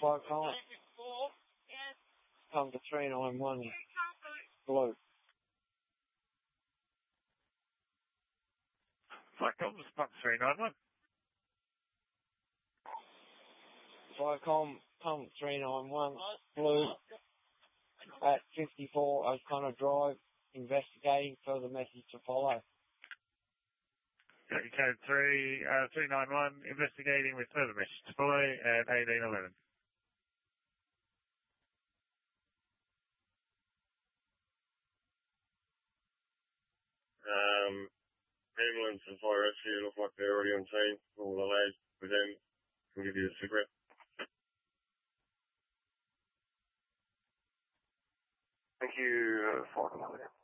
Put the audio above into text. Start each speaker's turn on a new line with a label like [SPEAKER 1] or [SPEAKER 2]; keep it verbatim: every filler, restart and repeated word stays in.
[SPEAKER 1] Five Colin. Come to three nine one. Blue.
[SPEAKER 2] Five Colin, spot three nine one.
[SPEAKER 1] Five Colin, come three nine one. Blue. At fifty-four O'Connor Drive. Investigating. Further message to follow.
[SPEAKER 2] Code three, uh, three nine one, investigating with further message to follow at eighteen eleven.
[SPEAKER 3] Um, ambulance and fire rescue look like they're already on scene. All the lads with them can give you a cigarette.
[SPEAKER 4] Thank you, uh, Falcon.